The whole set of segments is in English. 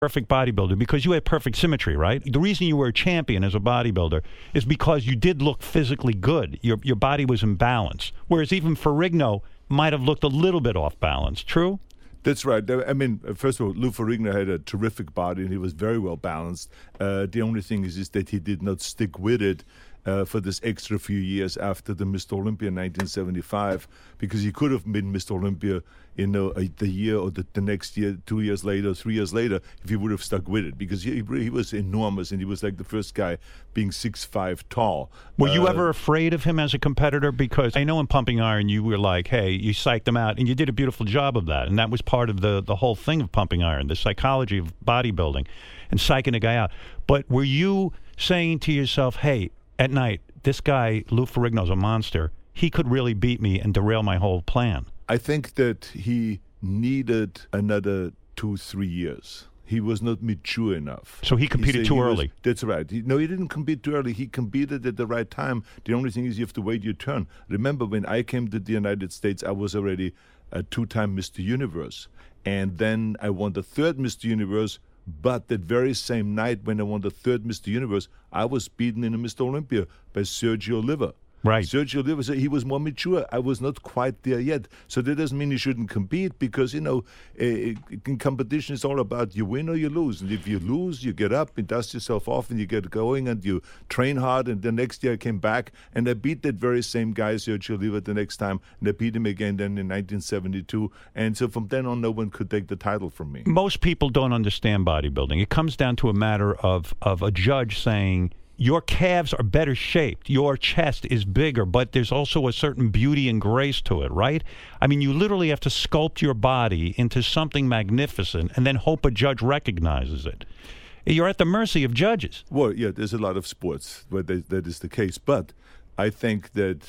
perfect bodybuilder because you had perfect symmetry, right? The reason you were a champion as a bodybuilder is because you did look physically good. Your body was in balance. Whereas even Ferrigno might have looked a little bit off balance. True? That's right. I mean, first of all, Lou Ferrigno had a terrific body, and he was very well balanced. The only thing is that he did not stick with it for this extra few years after the Mr. Olympia in 1975, because he could have been Mr. Olympia, the year or the next year, 2 years later, 3 years later, if he would have stuck with it, because he was enormous, and he was like the first guy being 6'5" tall. Were you ever afraid of him as a competitor? Because I know in Pumping Iron you were like, hey, you psyched him out, and you did a beautiful job of that, and that was part of the whole thing of Pumping Iron, the psychology of bodybuilding and psyching a guy out. But were you saying to yourself, hey, at night, this guy, Lou Ferrigno's a monster. He could really beat me and derail my whole plan. I think that he needed another 2-3 years. He was not mature enough. So he competed too early. That's right. He didn't compete too early. He competed at the right time. The only thing is you have to wait your turn. Remember, when I came to the United States, I was already a 2-time Mr. Universe. And then I won the 3rd Mr. Universe. But that very same night when I won the 3rd Mr. Universe, I was beaten in a Mr. Olympia by Sergio Oliva. Right. Sergio Oliva, so he was more mature. I was not quite there yet. So that doesn't mean you shouldn't compete because, in competition it's all about you win or you lose. And if you lose, you get up and dust yourself off and you get going and you train hard. And the next year I came back and I beat that very same guy, Sergio Oliva, the next time. And I beat him again then in 1972. And so from then on, no one could take the title from me. Most people don't understand bodybuilding. It comes down to a matter of a judge saying, your calves are better shaped, your chest is bigger, but there's also a certain beauty and grace to it, right? I mean, you literally have to sculpt your body into something magnificent and then hope a judge recognizes it. You're at the mercy of judges. Well, yeah, there's a lot of sports where that is the case. But I think that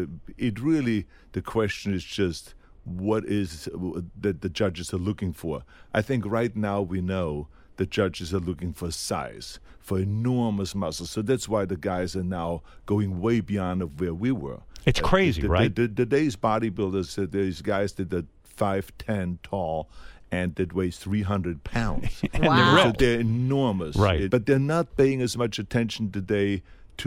the question is just what is that the judges are looking for. I think right now we know the judges are looking for size, for enormous muscles. So that's why the guys are now going way beyond of where we were. It's crazy, right? Today's bodybuilders, these guys that are 5'10" tall and that weighs 300 pounds. Wow. So they're enormous. Right. But they're not paying as much attention today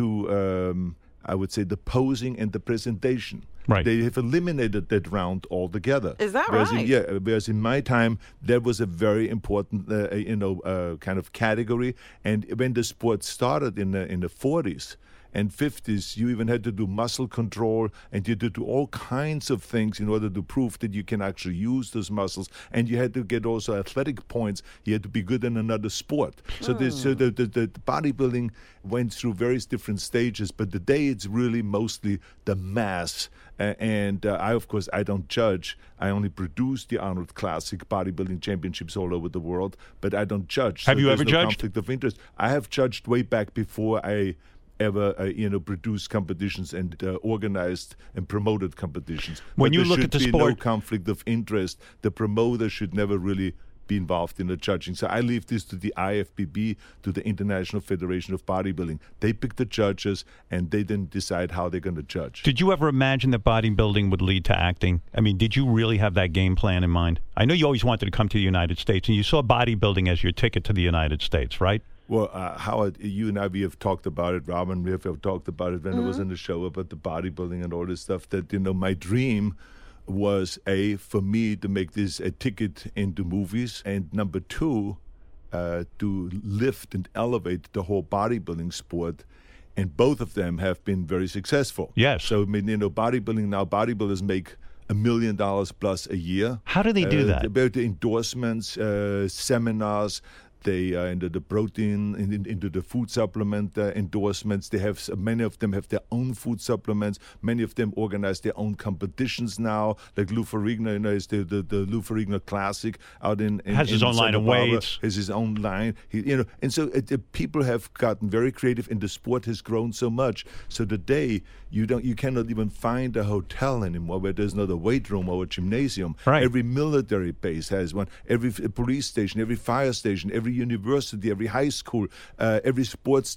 to, I would say, the posing and the presentation. Right. They have eliminated that round altogether. Is that right? right? Whereas in my time, that was a very important, kind of category. And when the sport started in the 40s and 50s, you even had to do muscle control and you had to do all kinds of things in order to prove that you can actually use those muscles. And you had to get also athletic points. You had to be good in another sport. So the bodybuilding went through various different stages, but today it's really mostly the mass. And of course, I don't judge. I only produce the Arnold Classic bodybuilding championships all over the world, but I don't judge. Have you ever judged? Conflict of interest. I have judged way back before I ever, produced competitions and organized and promoted competitions. When but you look at the sport, sport, no conflict of interest. The promoter should never really be involved in the judging. So I leave this to the IFBB, to the International Federation of Bodybuilding. They pick the judges, and they then decide how they're going to judge. Did you ever imagine that bodybuilding would lead to acting? I mean, did you really have that game plan in mind? I know you always wanted to come to the United States, and you saw bodybuilding as your ticket to the United States, right? Well, Howard, you and I, we have talked about it. Robin, we have talked about it when I was in the show about the bodybuilding and all this stuff. That, my dream was, for me to make this a ticket into movies, and number 2, to lift and elevate the whole bodybuilding sport. And both of them have been very successful. Yes. So, I mean, bodybuilding now, bodybuilders make $1 million plus a year. How do they do that? About the endorsements, seminars. They are into the protein, into the food supplement endorsements. They have many of them have their own food supplements. Many of them organize their own competitions now. Like Lou Ferrigno, is the Lou Ferrigno Classic out in has his own line of weights. Has his own line. And so people have gotten very creative, and the sport has grown so much. So today you cannot even find a hotel anymore where there's not a weight room or a gymnasium. Right. Every military base has one. Every police station, every fire station, every university, every high school, every sports team,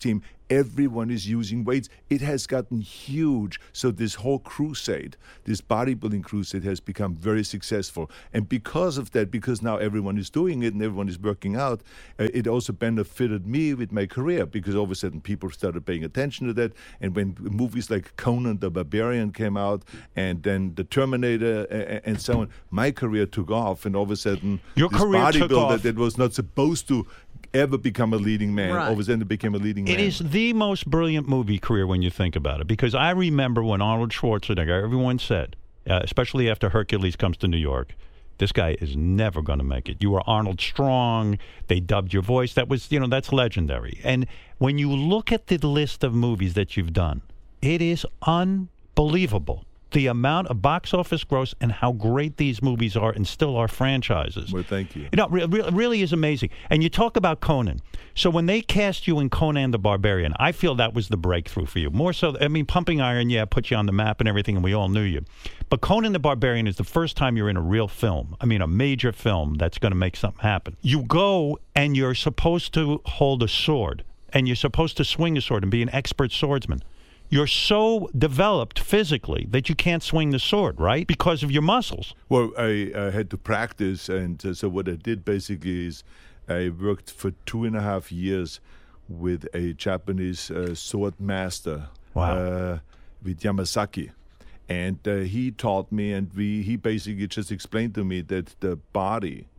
everyone is using weights. It has gotten huge. So this whole crusade, this bodybuilding crusade, has become very successful. And because of that, because now everyone is doing it and everyone is working out, it also benefited me with my career, because all of a sudden people started paying attention to that. And when movies like Conan the Barbarian came out, and then The Terminator and so on, my career took off. And all of a sudden, Your this career took bodybuilder off. that was not supposed to ever become a leading man, Right. all of a sudden became a leading man. It is the most brilliant movie career when you think about it, because I remember when Arnold Schwarzenegger, everyone said, especially after Hercules comes to New York, this guy is never going to make it. You were Arnold Strong. They dubbed your voice. That was, that's legendary. And when you look at the list of movies that you've done, it is unbelievable. The amount of box office gross and how great these movies are and still are franchises. Well, thank you. It really is amazing. And you talk about Conan. So when they cast you in Conan the Barbarian, I feel that was the breakthrough for you. More so, Pumping Iron, put you on the map and everything, and we all knew you. But Conan the Barbarian is the first time you're in a real film. A major film that's going to make something happen. You go and you're supposed to hold a sword, and you're supposed to swing a sword and be an expert swordsman. You're so developed physically that you can't swing the sword, right? Because of your muscles. Well, I had to practice, and so what I did basically is I worked for 2.5 years with a Japanese sword master, Wow. with Yamasaki. And he taught me, and he basically just explained to me that the body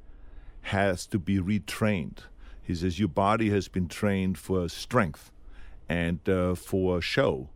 has to be retrained. He says, your body has been trained for strength and for show,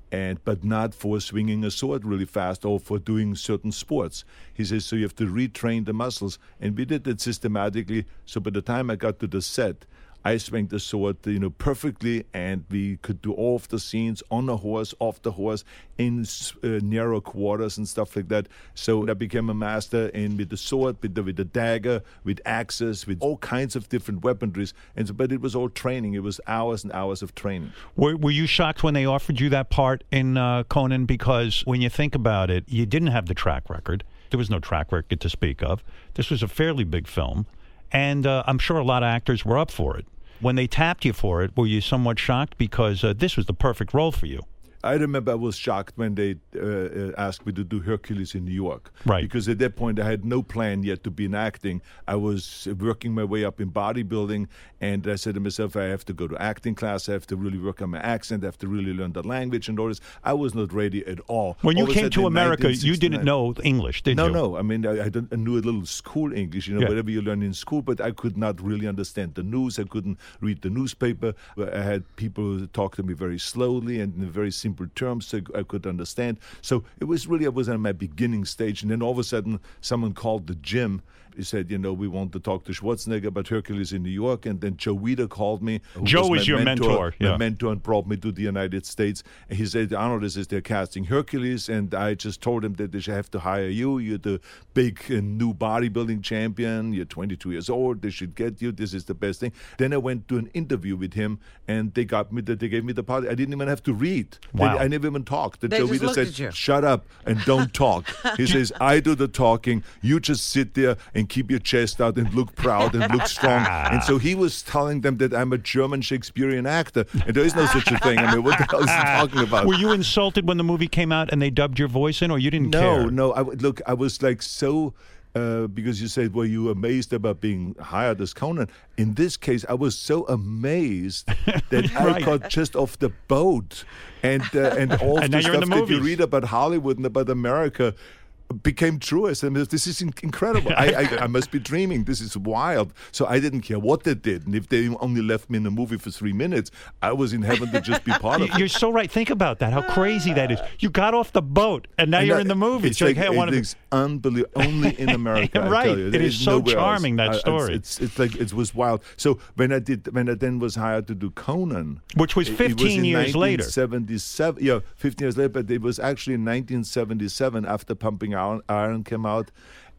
but not for swinging a sword really fast or for doing certain sports. He says, so you have to retrain the muscles. And we did that systematically. So by the time I got to the set, I swung the sword, perfectly, and we could do all of the scenes on a horse, off the horse, in narrow quarters and stuff like that. So I became a master with the sword, with the dagger, with axes, with all kinds of different weaponries. But it was all training. It was hours and hours of training. Were you shocked when they offered you that part in Conan? Because when you think about it, you didn't have the track record. There was no track record to speak of. This was a fairly big film, and I'm sure a lot of actors were up for it. When they tapped you for it, were you somewhat shocked? Because this was the perfect role for you. I remember I was shocked when they asked me to do Hercules in New York. Right. Because at that point, I had no plan yet to be in acting. I was working my way up in bodybuilding, and I said to myself, I have to go to acting class. I have to really work on my accent. I have to really learn the language and all this. I was not ready at all. When you All of a came sudden, to in America, you 1969 didn't know English, did you? No. I mean, I knew a little school English, Yeah. whatever you learn in school, but I could not really understand the news. I couldn't read the newspaper. I had people talk to me very slowly and in very simple terms so I could understand. So it was really, I was at my beginning stage. And then all of a sudden, someone called the gym. He said, we want to talk to Schwarzenegger about Hercules in New York. And then Joe Weider called me. Joe was your mentor. My Yeah. mentor, and brought me to the United States. And he said, Arnold, they're casting Hercules. And I just told him that they should have to hire you. You're the big new bodybuilding champion. You're 22 years old. They should get you. This is the best thing. Then I went to an interview with him, and they gave me the part. I didn't even have to read. Wow. I never even talked. They Joe just Weider looked said, at you. shut up and don't talk. He says, I do the talking. You just sit there and keep your chest out and look proud and look strong. And so he was telling them that I'm a German Shakespearean actor. And there is no such a thing. I mean, what the hell is he talking about? Were you insulted when the movie came out and they dubbed your voice in, or you didn't care? No. I was like so... because you said, were you amazed about being hired as Conan? In this case, I was so amazed that I Right. got just off the boat. And all And of now the you're in stuff the that you movies. read about Hollywood and about America became true. I said, this is incredible. I must be dreaming. This is wild. So I didn't care what they did. And if they only left me in the movie for 3 minutes, I was in heaven to just be part of it. You're so right. Think about that. How crazy that is. You got off the boat, and now you're in the movie. It's like, hey, I want to. it's unbelievable. Only in America, I Right. tell you. It There is so nowhere else. charming, that story. It's like it was wild. So when I then was hired to do Conan, Which was it 15 years later. 1977. Yeah, 15 years later. But it was actually in 1977 after Pumping Iron came out.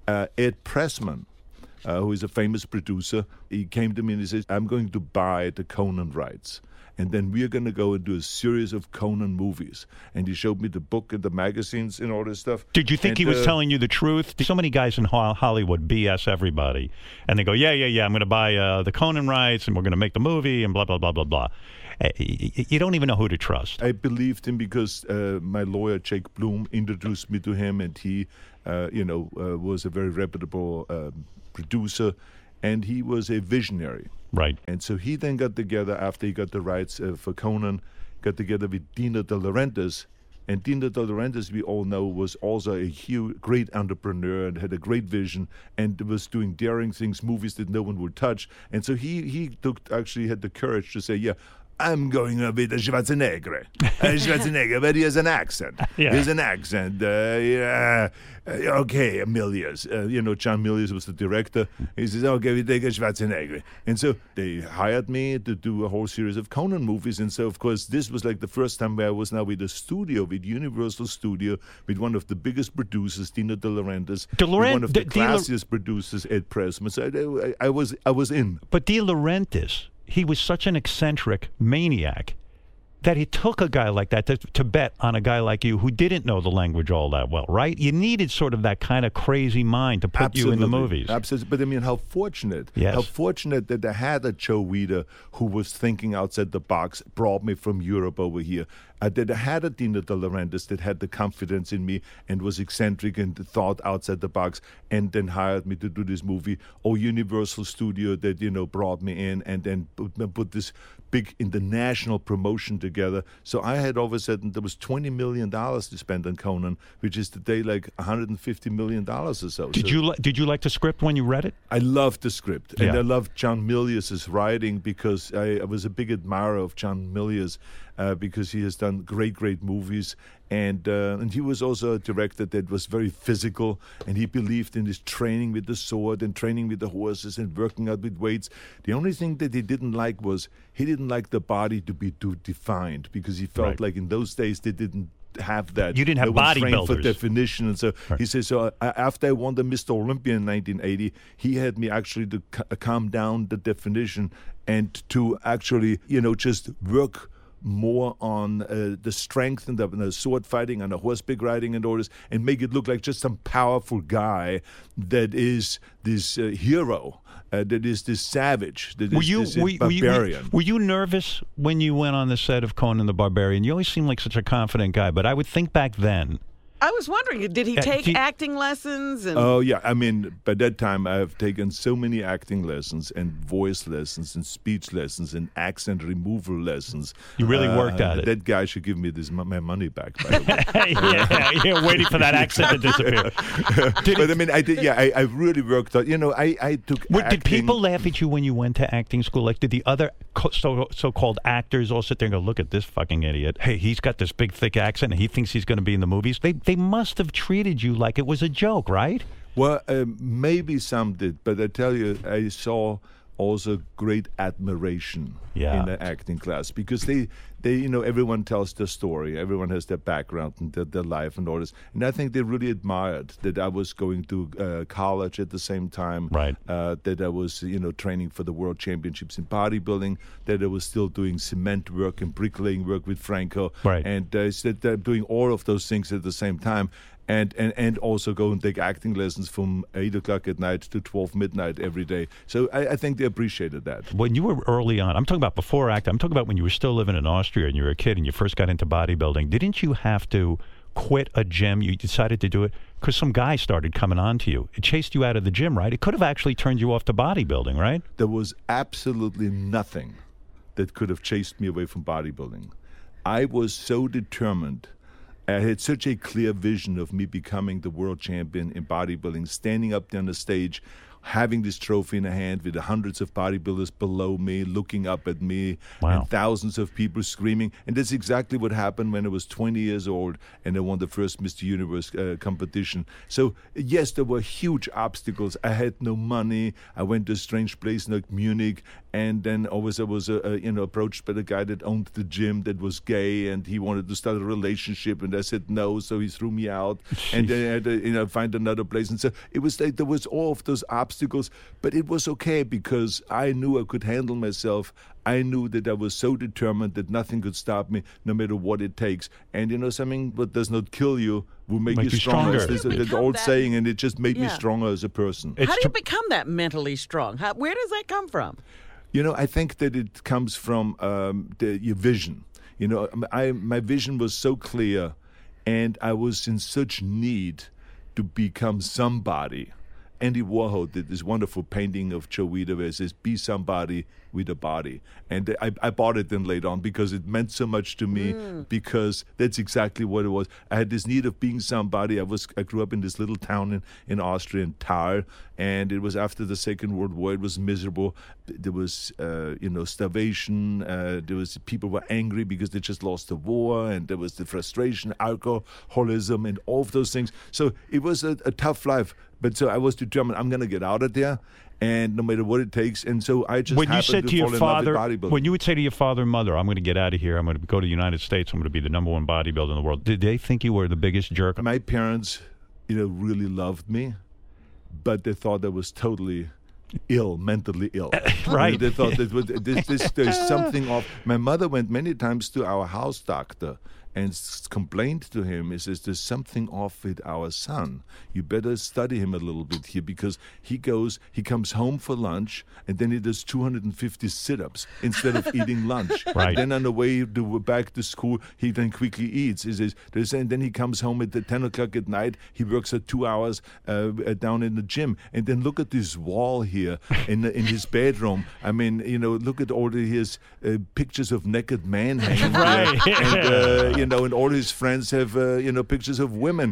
Ed Pressman, who is a famous producer, he came to me and he says, I'm going to buy the Conan rights. And then we're going to go and do a series of Conan movies. And he showed me the book and the magazines and all this stuff. Did you think he was telling you the truth? So many guys in Hollywood BS everybody. And they go, yeah, I'm going to buy the Conan rights, and we're going to make the movie, and blah, blah, blah, blah, blah. You don't even know who to trust. I believed him because my lawyer, Jake Bloom, introduced me to him, and he, was a very reputable producer, and he was a visionary. Right. And so he then got together, after he got the rights for Conan, got together with Dino De Laurentiis. And Dino De Laurentiis, we all know, was also a great entrepreneur and had a great vision and was doing daring things, movies that no one would touch. And so he actually had the courage to say, yeah, I'm going with Schwarzenegger. Schwarzenegger, but he has an accent. Yeah. He has an accent. Okay, Milius. John Milius was the director. He says, okay, we take a Schwarzenegger. And so they hired me to do a whole series of Conan movies. And so, of course, this was like the first time where I was now with a studio, with Universal Studio, with one of the biggest producers, Dino De Laurentiis, with one of the classiest producers, Ed Pressman. So I was in. But De Laurentiis, he was such an eccentric maniac that it took a guy like that to bet on a guy like you who didn't know the language all that well, right? You needed sort of that kind of crazy mind to put you in the movies. Absolutely. But I mean, how fortunate. Yes. How fortunate that I had a Joe Weider who was thinking outside the box, brought me from Europe over here. That I had a Dino De Laurentiis that had the confidence in me and was eccentric and thought outside the box, and then hired me to do this movie. Or Universal Studio that, brought me in and then put this big international promotion together. So I had all of a sudden, there was $20 million to spend on Conan, which is today like $150 million or so. Did you like the script when you read it? I loved the script. Yeah. And I loved John Milius's writing because I was a big admirer of John Milius because he has done great movies. And he was also a director that was very physical, and he believed in his training with the sword and training with the horses and working out with weights. The only thing that he didn't like was he didn't like the body to be too defined, because he felt like in those days they didn't have that. You didn't have bodybuilders. For definition. And so he says, so after I won the Mr. Olympia in 1980, he had me actually to calm down the definition and to actually, just work more on the strength and the sword fighting and the horseback riding and all this, and make it look like just some powerful guy that is this hero, that is this savage, that is this barbarian. Were you nervous when you went on the set of Conan the Barbarian? You always seemed like such a confident guy, but I would think back then, I was wondering, did he take acting lessons? Oh, yeah. I mean, by that time, I've taken so many acting lessons and voice lessons and speech lessons and accent removal lessons. You really worked at it. That guy should give me my money back, by the way. yeah, waiting for that accent to disappear. But I mean, I did. Yeah, I really worked out. I took acting. Did people laugh at you when you went to acting school? Like, did the other so-called actors all sit there and go, look at this fucking idiot. Hey, he's got this big, thick accent, and he thinks he's going to be in the movies. They must have treated you like it was a joke, right? Well, maybe some did, but I tell you, I saw also great admiration in the acting class, because they everyone tells their story, everyone has their background and their life and all this, and I think they really admired that I was going to college at the same time, right? That I was training for the World Championships in bodybuilding, that I was still doing cement work and bricklaying work with Franco, right? And that doing all of those things at the same time. And also go and take acting lessons from 8 o'clock at night to 12 midnight every day. So I think they appreciated that. When you were early on, I'm talking about before acting, I'm talking about when you were still living in Austria and you were a kid and you first got into bodybuilding, didn't you have to quit a gym? You decided to do it because some guy started coming on to you. It chased you out of the gym, right? It could have actually turned you off to bodybuilding, right? There was absolutely nothing that could have chased me away from bodybuilding. I was so determined. I had such a clear vision of me becoming the world champion in bodybuilding, standing up there on the stage, having this trophy in a hand with the hundreds of bodybuilders below me, looking up at me, wow. And thousands of people screaming. And that's exactly what happened when I was 20 years old and I won the first Mr. Universe competition. So, yes, there were huge obstacles. I had no money. I went to a strange place like Munich, and then always I was approached by the guy that owned the gym that was gay, and he wanted to start a relationship, and I said no, so he threw me out. And then I had to find another place. And so it was like there was all of those obstacles, but it was okay because I knew I could handle myself. I knew that I was so determined that nothing could stop me, no matter what it takes. And something that does not kill you will make you stronger. It's the old saying, and it just made me stronger as a person. How do you become that mentally strong? Where does that come from? I think that it comes from your vision. My vision was so clear, and I was in such need to become somebody. Andy Warhol did this wonderful painting of Jovita where it says, "Be somebody with a body." And I bought it then later on because it meant so much to me, because that's exactly what it was. I had this need of being somebody. I grew up in this little town in Austria, in Thal, and it was after the Second World War. It was miserable. There was, starvation. People were angry because they just lost the war, and there was the frustration, alcoholism, and all of those things. So it was a tough life. But so I was determined, I'm going to get out of there, and no matter what it takes. And so I just when you said to your father, bodybuilding. When you would say to your father and mother, "I'm going to get out of here. I'm going to go to the United States. I'm going to be the #1 bodybuilder in the world," did they think you were the biggest jerk? My parents, really loved me, but they thought I was totally mentally ill. Right. They thought that there's something off. My mother went many times to our house doctor and complained to him. He says, "There's something off with our son. You better study him a little bit here, because he comes home for lunch, and then he does 250 sit-ups instead of eating lunch. Right. Then on the way back to school, he then quickly eats." He says, and then he comes home at 10 o'clock at night. He works at 2 hours down in the gym. And then look at this wall here in his bedroom. I mean, look at all his pictures of naked men hanging Right. there. And all his friends have, pictures of women.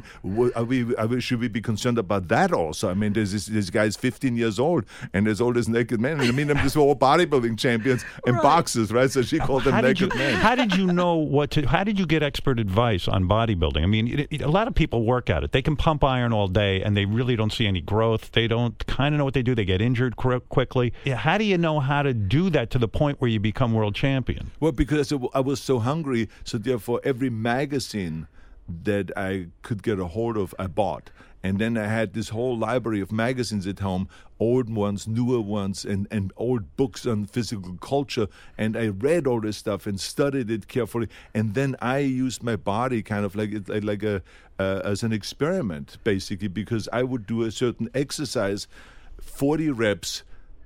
Should we be concerned about that also? I mean, there's this guy's 15 years old, and there's all this naked men. I mean, I'm just all bodybuilding champions and boxers, right? So she called them naked men. How did you know how did you get expert advice on bodybuilding? I mean, a lot of people work at it. They can pump iron all day, and they really don't see any growth. They don't kind of know what they do. They get injured quickly. How do you know how to do that to the point where you become world champion? Well, because I was so hungry, so therefore every magazine that I could get a hold of, I bought. And then I had this whole library of magazines at home, old ones, newer ones, and old books on physical culture. And I read all this stuff and studied it carefully. And then I used my body kind of as an experiment, basically, because I would do a certain exercise, 40 reps,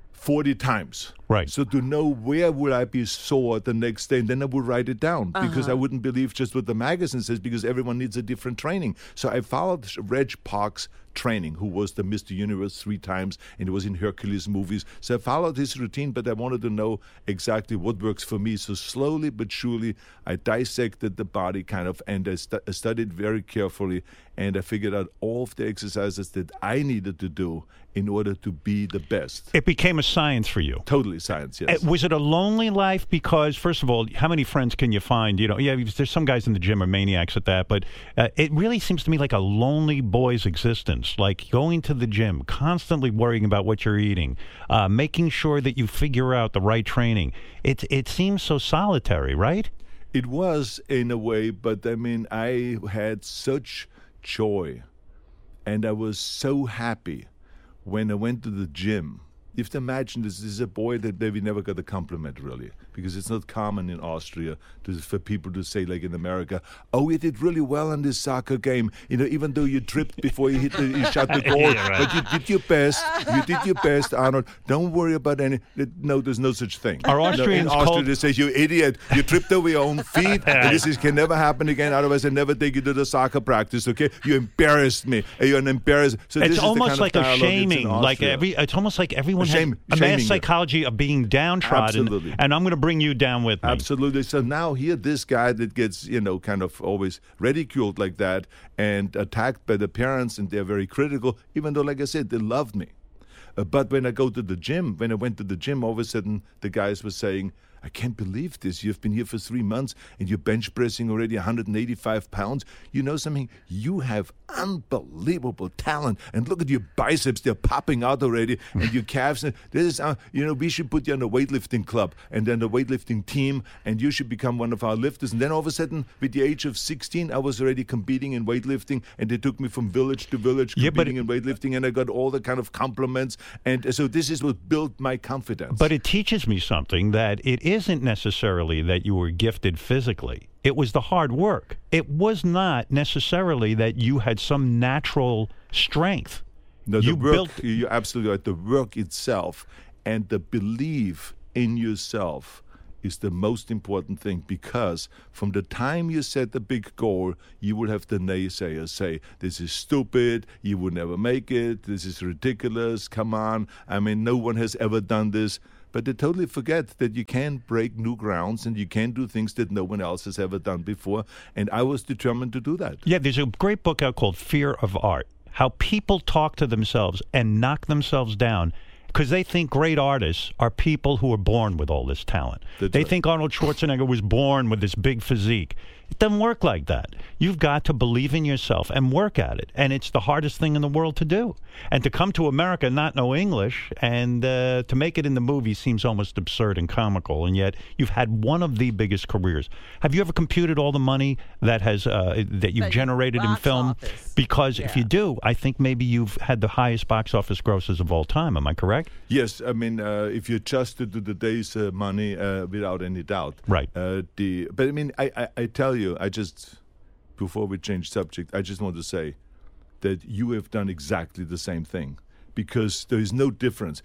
40 times. Right. So to know where will I be sore the next day, and then I would write it down, because I wouldn't believe just what the magazine says, because everyone needs a different training. So I followed Reg Park's training, who was the Mr. Universe 3 times, and he was in Hercules movies. So I followed his routine, but I wanted to know exactly what works for me. So slowly but surely, I dissected the body and I studied very carefully, and I figured out all of the exercises that I needed to do in order to be the best. It became a science for you. Totally science, yes. Was it a lonely life? Because, first of all, how many friends can you find? There's some guys in the gym are maniacs at that, but it really seems to me like a lonely boy's existence, like going to the gym, constantly worrying about what you're eating, making sure that you figure out the right training. It seems so solitary, right? It was, in a way, but I mean, I had such joy, and I was so happy when I went to the gym. You have to imagine this is a boy that maybe never got a compliment, really, because it's not common in Austria for people to say, like in America, "Oh, you did really well in this soccer game, even though you tripped before you shot the goal, Yeah, right. but you did your best. You did your best, Arnold. Don't worry about any." No, there's no such thing. Are Austrians in Austria, called- they say, "You idiot, you tripped over your own feet. And this can never happen again. Otherwise, I never take you to the soccer practice. Okay, you embarrassed me. You're an embarrassment." So It's this is almost the like kind of a dialogue that's in shaming. Austria. It's almost like everyone has Shaming a mass you. psychology of being downtrodden. Absolutely. And I'm going to bring you down with me. Absolutely. So now here, this guy that gets, kind of always ridiculed like that and attacked by the parents, and they're very critical, even though, like I said, they loved me. But when I went to the gym, all of a sudden, the guys were saying, "I can't believe this. You've been here for 3 months and you're bench pressing already 185 pounds. You know something? You have unbelievable talent. And look at your biceps. They're popping out already. And your calves. This is, we should put you on a weightlifting club and then a weightlifting team. And you should become one of our lifters." And then all of a sudden, with the age of 16, I was already competing in weightlifting. And they took me from village to village competing in weightlifting. And I got all the kind of compliments. And so this is what built my confidence. But it teaches me something, that it isn't necessarily that you were gifted physically. It was the hard work. It was not necessarily that you had some natural strength. No, you're absolutely right. The work itself and the belief in yourself is the most important thing, because from the time you set the big goal, you will have the naysayers say, this is stupid, you will never make it, this is ridiculous, come on, I mean, no one has ever done this. But they totally forget that you can break new grounds and you can do things that no one else has ever done before. And I was determined to do that. Yeah, there's a great book out called Fear of Art, how people talk to themselves and knock themselves down because they think great artists are people who are born with all this talent. They think Arnold Schwarzenegger was born with this big physique. It doesn't work like that. You've got to believe in yourself and work at it. And it's the hardest thing in the world to do. And to come to America and not know English and to make it in the movie seems almost absurd and comical. And yet you've had one of the biggest careers. Have you ever computed all the money that has that you've generated in film? Office. Because if you do, I think maybe you've had the highest box office grosses of all time. Am I correct? Yes, I mean, if you adjust it to today's money, without any doubt. Right. But I mean, I tell you, before we change subject, I just want to say that you have done exactly the same thing, because there is no difference.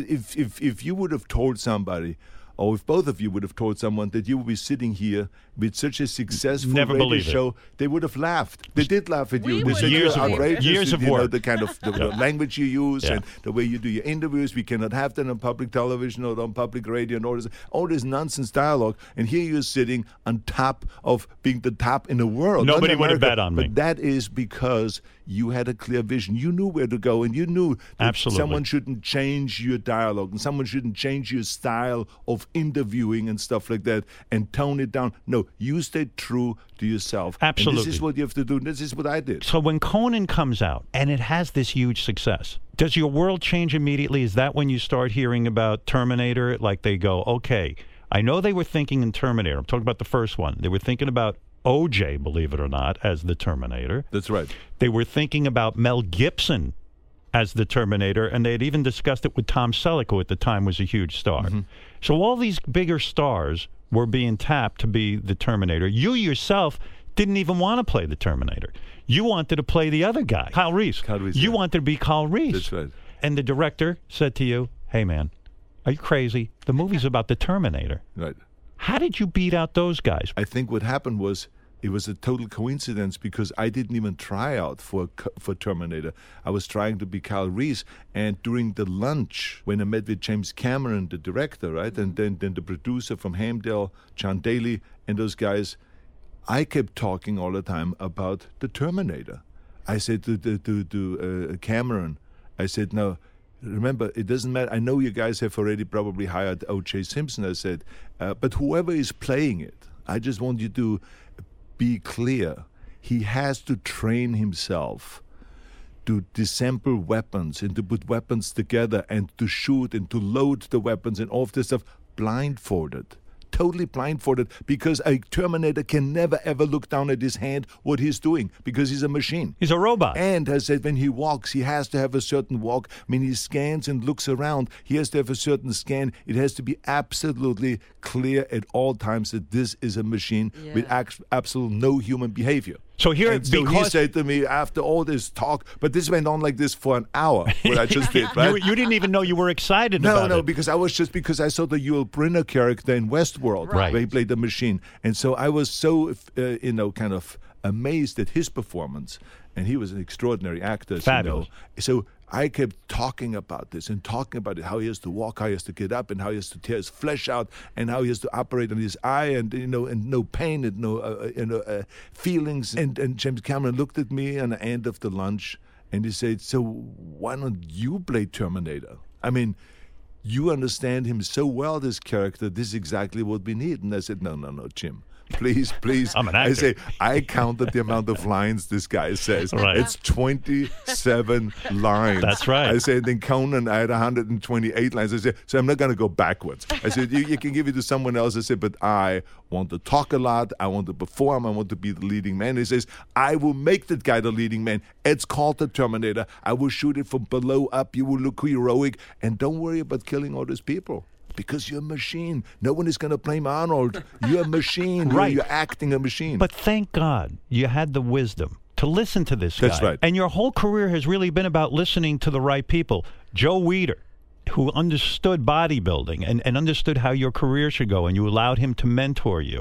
If you would have told somebody, or if both of you would have told someone that you would be sitting here with such a successful radio show, they would have laughed. They did laugh at you. They said you're outrageous. Years of work. The kind of the language you use and the way you do your interviews. We cannot have that on public television or on public radio and all this nonsense dialogue. And here you're sitting on top of being the top in the world. Nobody would have bet on me. But that is because you had a clear vision. You knew where to go, and you knew that someone shouldn't change your dialogue and someone shouldn't change your style of interviewing and stuff like that and tone it down. No, you stayed true to yourself. Absolutely. And this is what you have to do. This is what I did. So when Conan comes out and it has this huge success, does your world change immediately? Is that when you start hearing about Terminator? Like they go, okay, I know they were thinking in Terminator. I'm talking about the first one. They were thinking about OJ, believe it or not, as the Terminator. That's right. They were thinking about Mel Gibson as the Terminator, and they had even discussed it with Tom Selleck, who at the time was a huge star. Mm-hmm. So all these bigger stars were being tapped to be the Terminator. You yourself didn't even want to play the Terminator. You wanted to play the other guy, Kyle Reese. You wanted to be Kyle Reese. That's right. And the director said to you, hey, man, are you crazy? The movie's about the Terminator. Right. How did you beat out those guys? I think what happened was, it was a total coincidence, because I didn't even try out for Terminator. I was trying to be Kyle Reese, and during the lunch, when I met with James Cameron, the director, right, and then the producer from Hamdale, John Daly, and those guys, I kept talking all the time about the Terminator. I said to Cameron, I said, no, remember, it doesn't matter. I know you guys have already probably hired O.J. Simpson, I said, but whoever is playing it, I just want you to be clear. He has to train himself to disassemble weapons and to put weapons together and to shoot and to load the weapons and all of this stuff blindfolded. Totally blindfolded, because a Terminator can never ever look down at his hand what he's doing, because he's a machine. He's a robot. And I said, when he walks, he has to have a certain walk. When he scans and looks around, he has to have a certain scan. It has to be absolutely clear at all times that this is a machine with absolute no human behavior. So here, so he said to me after all this talk, but this went on like this for an hour, what I just did, right? You didn't even know you were excited about it. No, because I saw the Yul Brynner character in Westworld, right, where he played the machine. And so I was so, kind of amazed at his performance. And he was an extraordinary actor. Fabulous. So I kept talking about this and talking about it, how he has to walk, how he has to get up, and how he has to tear his flesh out, and how he has to operate on his eye, and and no pain, and no feelings. And James Cameron looked at me at the end of the lunch, and he said, "So why don't you play Terminator? I mean, you understand him so well, this character. This is exactly what we need." And I said, "No, Jim. Please. I'm an actor. I say, I counted the amount of lines this guy says. Right. It's 27 lines. That's right. I said, in Conan, I had 128 lines. I said, so I'm not going to go backwards. I said, you can give it to someone else. I said, but I want to talk a lot. I want to perform. I want to be the leading man. He says, I will make that guy the leading man. It's called the Terminator. I will shoot it from below up. You will look heroic. And don't worry about killing all those people. Because you're a machine. No one is going to blame Arnold. You're a machine. Right. You're acting a machine. But thank God you had the wisdom to listen to this guy. That's right. And your whole career has really been about listening to the right people. Joe Weider, who understood bodybuilding and understood how your career should go, and you allowed him to mentor you.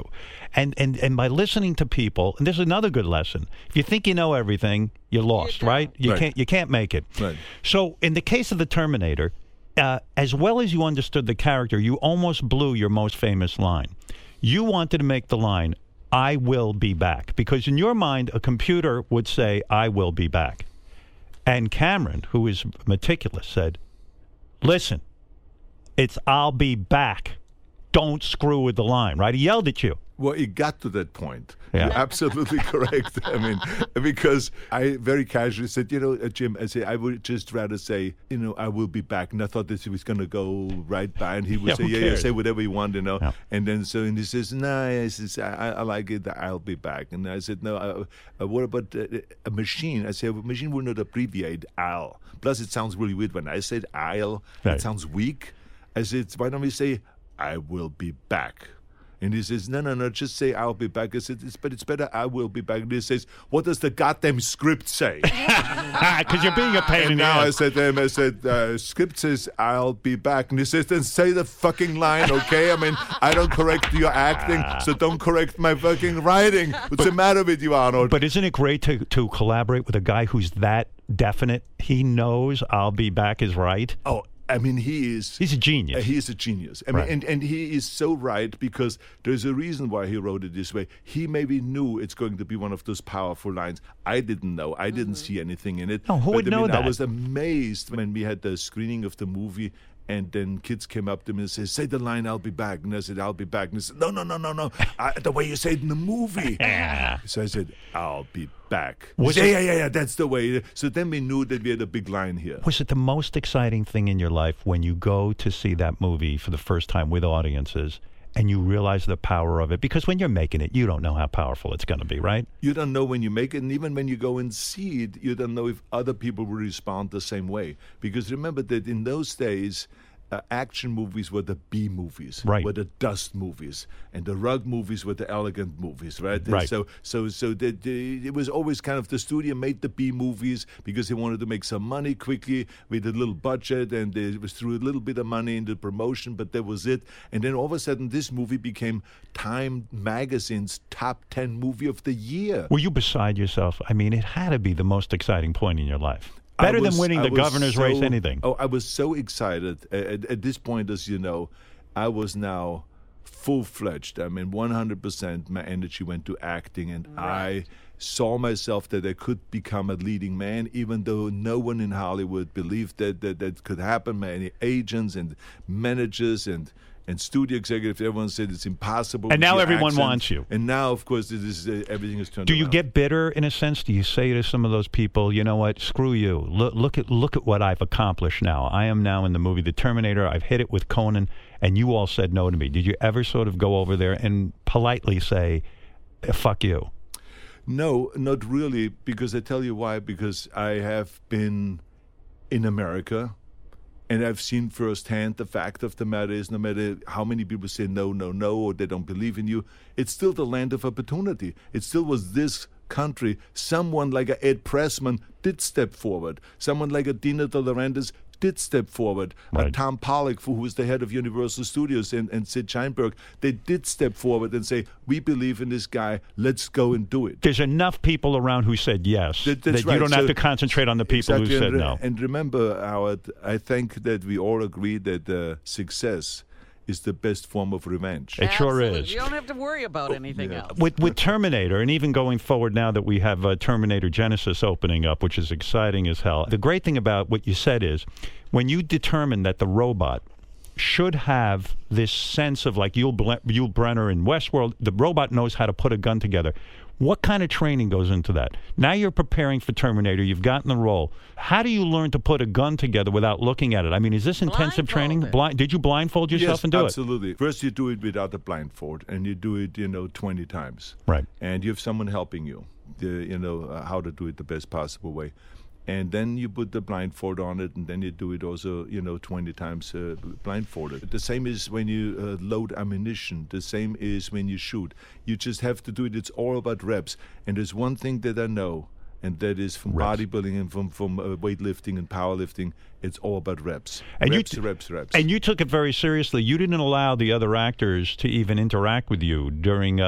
And by listening to people, and there's another good lesson. If you think you know everything, you're lost, right? You can't make it. Right. So in the case of the Terminator, as well as you understood the character, you almost blew your most famous line. You wanted to make the line, "I will be back," because in your mind, a computer would say, "I will be back." And Cameron, who is meticulous, said, "Listen, it's "I'll be back." Don't screw with the line," right? He yelled at you. Well, it got to that point. Yeah. You're absolutely correct. I mean, because I very casually said, Jim, I would just rather say, "I will be back." And I thought that he was going to go right by, and he would say, say whatever you want, Yeah. And then and he says, "No, I like it. I'll be back." And I said, "No, what about a machine?" I said, "A machine will not abbreviate "I'll." Plus, it sounds really weird when I said "I'll." Right. It sounds weak. I said, "Why don't we say I will be back?" And he says, no, just say "I'll be back." I said, it's better "I will be back." And he says, "What does the goddamn script say?" Because you're being a pain in the now ass. I said, "Script says "I'll be back." And he says, "Then say the fucking line, okay? I mean, I don't correct your acting, so don't correct my fucking writing. What's the matter with you, Arnold?" But isn't it great to collaborate with a guy who's that definite? He knows "I'll be back" is right. Oh, I mean, he's a genius. He is a genius. I mean, and he is so right, because there's a reason why he wrote it this way. He maybe knew it's going to be one of those powerful lines. I didn't know. I didn't see anything in it. No, who would know that? I was amazed when we had the screening of the movie, and then kids came up to me and said, "Say the line, I'll be back." And I said, "I'll be back." And he said, No. The way you say it in the movie. So I said, "I'll be back." Yeah, that's the way. So then we knew that we had a big line here. Was it the most exciting thing in your life when you go to see that movie for the first time with audiences and you realize the power of it? Because when you're making it, you don't know how powerful it's going to be, right? You don't know when you make it, and even when you go and see it, you don't know if other people will respond the same way. Because remember that in those days, action movies were the B movies, right? Were the dust movies, and the rug movies were the elegant movies, right? Right. So it was always kind of the studio made the B movies because they wanted to make some money quickly with a little budget, and it was through a little bit of money into promotion, but that was it. And then all of a sudden, this movie became Time magazine's top 10 movie of the year. Were you beside yourself? I mean, it had to be the most exciting point in your life. Better than winning the governor's race, anything. Oh, I was so excited. At this point, as you know, I was now full-fledged. I mean, 100% my energy went to acting, and I saw myself that I could become a leading man, even though no one in Hollywood believed that could happen. Many agents and managers and studio executives, everyone said it's impossible. And now everyone wants you. And now, of course, everything is turned around. Do you get bitter in a sense? Do you say to some of those people, "You know what? Screw you. Look at what I've accomplished now. I am now in the movie The Terminator. I've hit it with Conan, and you all said no to me." Did you ever sort of go over there and politely say, "Fuck you"? No, not really, because I tell you why. Because I have been in America, and I've seen firsthand the fact of the matter is, no matter how many people say no, or they don't believe in you, it's still the land of opportunity. It still was this country. Someone like a Ed Pressman did step forward. Someone like a Dino De Laurentiis did step forward. Right. Tom Pollock, who was the head of Universal Studios, and Sid Sheinberg, they did step forward and say, "We believe in this guy. Let's go and do it." There's enough people around who said yes That's that right. you don't have to concentrate on the people exactly, who said no. And remember, Howard, I think that we all agree that success is the best form of revenge. It sure Absolutely. is. You don't have to worry about anything else. With Terminator, and even going forward now that we have Terminator Genesis opening up, which is exciting as hell. The great thing about what you said is, when you determine that the robot should have this sense of, like Yul Brenner in Westworld, the robot knows how to put a gun together. What kind of training goes into that? Now you're preparing for Terminator. You've gotten the role. How do you learn to put a gun together without looking at it? I mean, is this intensive training? Did you blindfold yourself and do absolutely. First, you do it without a blindfold, and you do it, 20 times. Right. And you have someone helping you, how to do it the best possible way. And then you put the blindfold on it, and then you do it also, 20 times blindfolded. The same is when you load ammunition. The same is when you shoot. You just have to do it. It's all about reps. And there's one thing that I know, And that is from Reps. bodybuilding and from weightlifting and powerlifting. It's all about reps. And reps. And you took it very seriously. You didn't allow the other actors to even interact with you during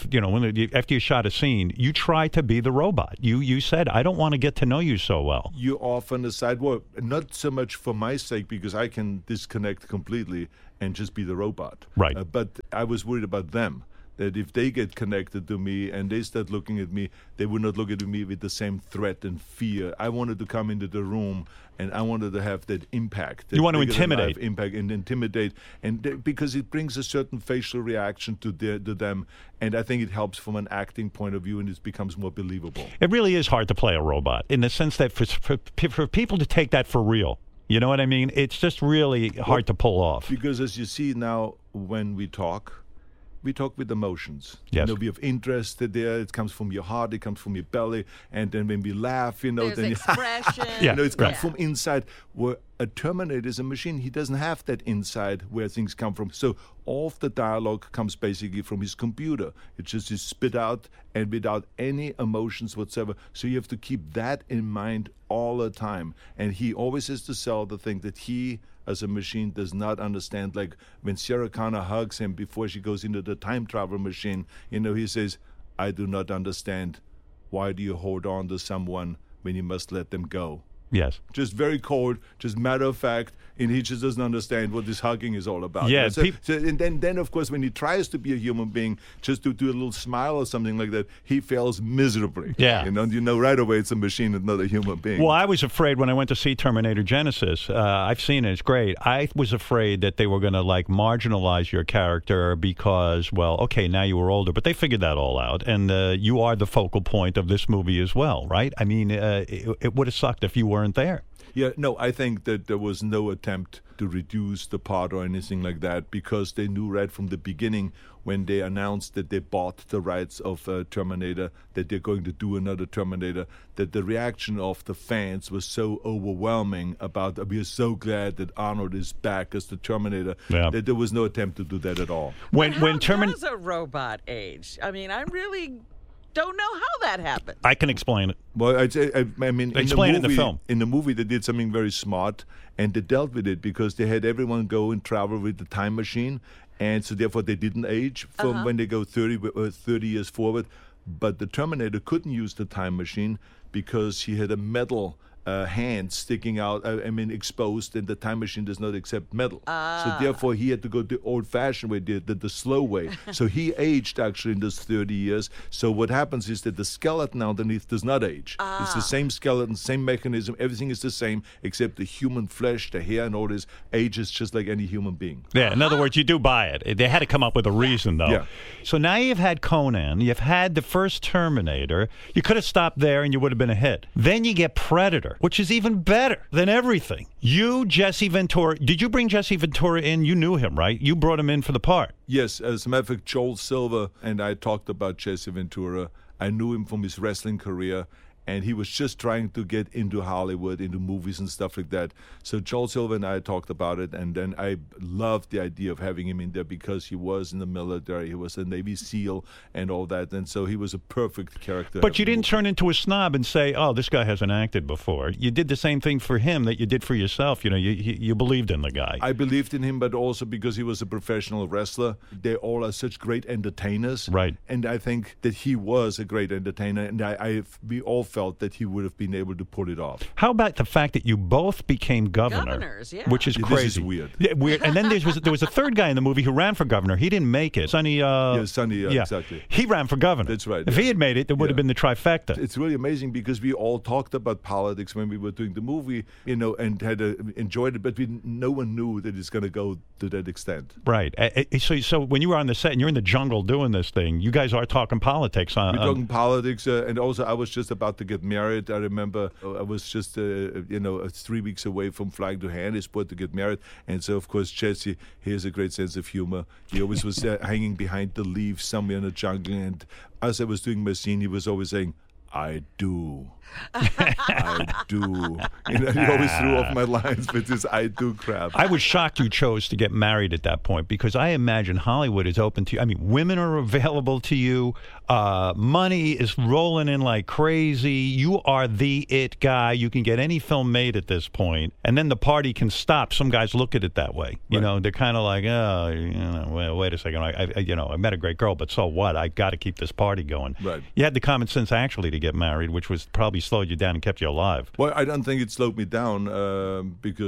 after you shot a scene. You tried to be the robot. You said, I don't want to get to know you so well. You off on the side. Well, not so much for my sake, because I can disconnect completely and just be the robot. Right. But I was worried about them. That if they get connected to me and they start looking at me, they would not look at me with the same threat and fear. I wanted to come into the room and I wanted to have that impact. You want to bigger-than-life intimidate. Impact and intimidate, and because it brings a certain facial reaction to them, and I think it helps from an acting point of view, and it becomes more believable. It really is hard to play a robot in the sense that for people to take that for real, you know what I mean? It's just really hard to pull off. Because as you see now, when we talk with emotions. Yes. We have interest there. It comes from your heart. It comes from your belly. And then when we laugh, There's then expression. Yeah. it comes from inside. Where a Terminator is a machine, he doesn't have that inside where things come from. So all of the dialogue comes basically from his computer. It just is spit out and without any emotions whatsoever. So you have to keep that in mind all the time. And he always has to sell the thing that he, as a machine, does not understand. Like when Sarah Connor hugs him before she goes into the time travel machine, he says, I do not understand. Why do you hold on to someone when you must let them go? Yes. Just very cold, just matter of fact, and he just doesn't understand what this hugging is all about. Yeah, And then, of course, when he tries to be a human being, just to do a little smile or something like that, he fails miserably. Yeah. You know right away it's a machine and not a human being. Well, I was afraid when I went to see Terminator Genesis. I've seen it; it's great. I was afraid that they were going to marginalize your character because, well, okay, now you were older, but they figured that all out, and you are the focal point of this movie as well, right? I mean, it would have sucked if you weren't there. Yeah, no, I think that there was no attempt to reduce the part or anything like that, because they knew right from the beginning when they announced that they bought the rights of Terminator, that they're going to do another Terminator, that the reaction of the fans was so overwhelming about, we are so glad that Arnold is back as the Terminator, that there was no attempt to do that at all. How does a robot age? I mean, I really don't know how that happened. I can explain it. Well, I mean, Explain it in the film. In the movie, they did something very smart, and they dealt with it because they had everyone go and travel with the time machine, and so therefore they didn't age from when they go 30 years forward. But the Terminator couldn't use the time machine because he had a metal hand sticking out, exposed, and the time machine does not accept metal. So therefore he had to go the old-fashioned way, the slow way. So he aged actually in those 30 years. So what happens is that the skeleton underneath does not age. It's the same skeleton, same mechanism, everything is the same, except the human flesh, the hair and all this ages just like any human being. Yeah, in other words, you do buy it. They had to come up with a reason, though. Yeah. So now you've had Conan, you've had the first Terminator. You could have stopped there and you would have been a hit. Then you get Predator, which is even better than everything. You, Jesse Ventura, did you bring Jesse Ventura in? You knew him, right? You brought him in for the part. Yes, as a matter of fact, Joel Silver and I talked about Jesse Ventura. I knew him from his wrestling career, and he was just trying to get into Hollywood, into movies and stuff like that. So Joel Silver and I talked about it, and then I loved the idea of having him in there because he was in the military, he was a Navy SEAL and all that, and so he was a perfect character. But you didn't turn into a snob and say, oh, this guy hasn't acted before. You did the same thing for him that you did for yourself. You know, you believed in the guy. I believed in him, but also because he was a professional wrestler. They all are such great entertainers. Right. And I think that he was a great entertainer, and we all felt that he would have been able to pull it off. How about the fact that you both became Governors, yeah. which is Yeah, crazy. this is weird. Yeah, weird. And then there was a third guy in the movie who ran for governor. He didn't make it. Sonny. Sonny, exactly. He ran for governor. That's right, If yeah. he had made it, it would have been the trifecta. It's really amazing because we all talked about politics when we were doing the movie, and had enjoyed it, but no one knew that it's going to go to that extent. Right. So when you were on the set and you're in the jungle doing this thing, you guys are talking politics. We're talking politics, and also I was just about to get married. I remember I was just 3 weeks away from flying to Johannesburg to get married, and so of course Jesse, he has a great sense of humor. He always was hanging behind the leaves somewhere in the jungle, and as I was doing my scene, he was always saying, I do. I do. You know, you always threw off my lines with this I do crap. I was shocked you chose to get married at that point because I imagine Hollywood is open to you. I mean, women are available to you. Money is rolling in like crazy. You are the it guy. You can get any film made at this point, and then the party can stop. Some guys look at it that way. You know, they're kind of like, oh, you know, well, wait a second. I met a great girl, but so what? I got to keep this party going. Right. You had the common sense actually to get married, which was probably slowed you down and kept you alive. Well, I don't think it slowed me down because